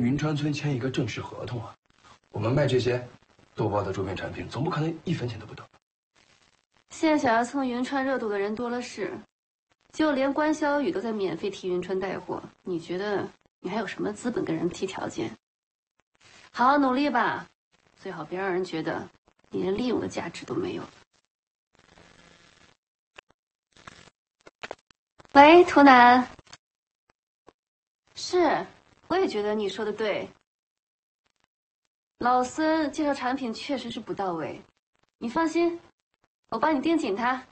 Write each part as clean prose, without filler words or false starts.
云川村签一个正式合同啊！我们卖这些豆包的周边产品，总不可能1分钱都不得。 现在想要蹭云川热度的人多了是，就连关小雨都在免费替云川带货，你觉得你还有什么资本跟人提条件？好好努力吧，最好别让人觉得你连利用的价值都没有。喂，图南。是，我也觉得你说的对。老孙介绍产品确实是不到位，你放心，我帮你盯紧他。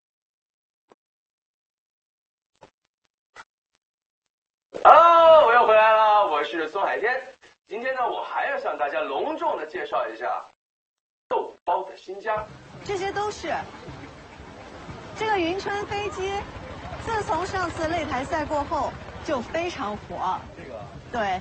Hello， 我又回来了，我是孙海天。今天呢，我还要向大家隆重的介绍一下豆包的新家。 这些都是这个云川飞机，自从上次擂台赛过后就非常火。这个对。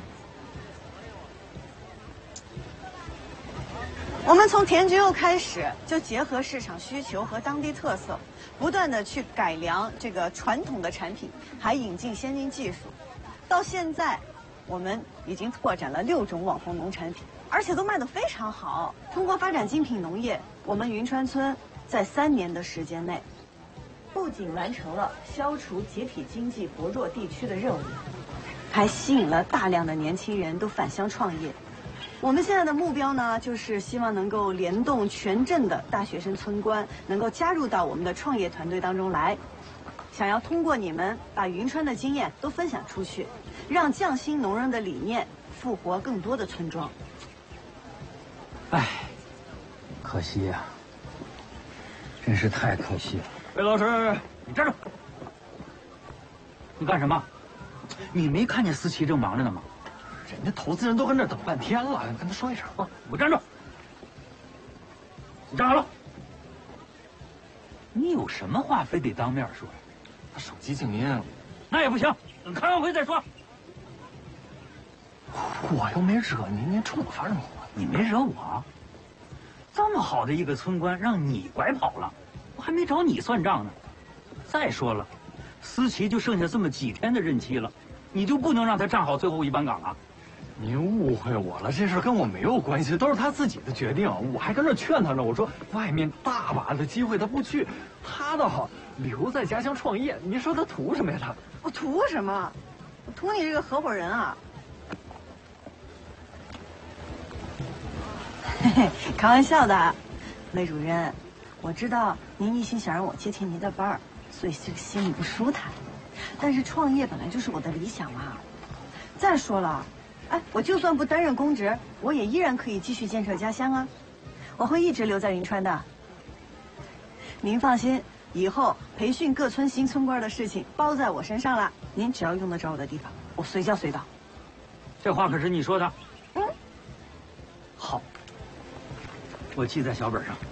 我们从田菊柚开始，就结合市场需求和当地特色，不断的去改良这个传统的产品，还引进先进技术。到现在，我们已经拓展了6种网红农产品，而且都卖得非常好。通过发展精品农业，我们云川村在3年的时间内，不仅完成了消除集体经济薄弱地区的任务，还吸引了大量的年轻人都返乡创业。我们现在的目标呢，就是希望能够联动全镇的大学生村官，能够加入到我们的创业团队当中来。想要通过你们把云川的经验都分享出去，让匠心农人的理念复活更多的村庄。 哎，可惜呀，真是太可惜了。 魏老师，你站住！ 你干什么？你没看见思琪正忙着呢吗？ 人家投资人都跟这等半天了，跟他说一声啊！ 我站住！你站好了！你有什么话非得当面说呀？ 他手机静音， 那也不行，等开完会再说。 我又没惹你，你冲我发什么火？ 你没惹我，这么好的一个村官让你拐跑了，我还没找你算账呢。再说了，思琪就剩下这么几天的任期了，你就不能让他站好最后一班岗啊？ 您误会我了，这事跟我没有关系，都是他自己的决定。我还跟这劝他呢，我说外面大把的机会他不去，他倒好留在家乡创业。你说他图什么呀？他我图什么？我图你这个合伙人啊！嘿嘿，开玩笑的，魏主任，我知道您一心想让我接替您的班儿，所以这个心里不舒坦。但是创业本来就是我的理想嘛。再说了。哎，我就算不担任公职，我也依然可以继续建设家乡啊！我会一直留在云川的。您放心，以后培训各村新村官的事情包在我身上了。您只要用得着我的地方，我随叫随到。 这话可是你说的。 嗯， 好，我记在小本上。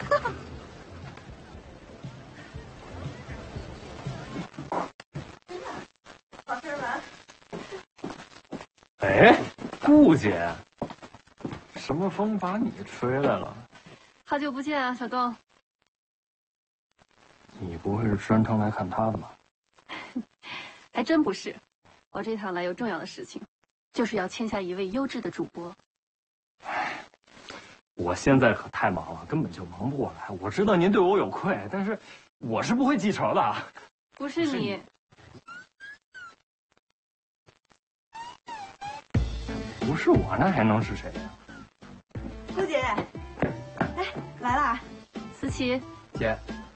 哎，顾姐，什么风把你吹来了？ 好久不见啊，小东。 你不会是专程来看他的吧？ 还真不是，我这趟来有重要的事情，就是要签下一位优质的主播。 哎，我现在可太忙了，根本就忙不过来。我知道您对我有愧，但是我是不会记仇的。 不是你。 不是我，那还能是谁呀？ 顾姐，哎，来啦！ 思琪姐，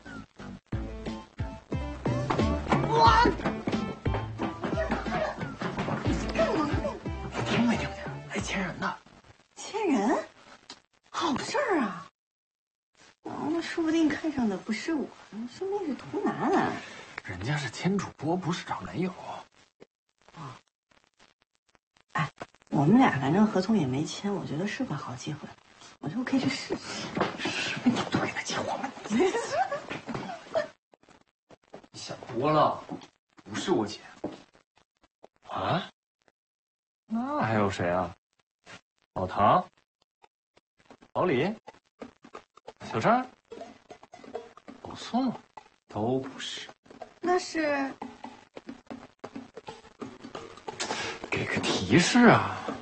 哇！ 听没听见？来牵人呢。 牵人？好事儿啊！那说不定看上的不是我，说不定是图南啊。 人家是牵主播，不是找男友。 啊。哎。我们俩反正合同也没签，我觉得是个好机会，我觉得我可以去试试。 你都给他结婚了，你想多了，不是我姐。啊？那还有谁啊？老唐、老李、小张、老宋，都不是。 那是？ 给个提示啊！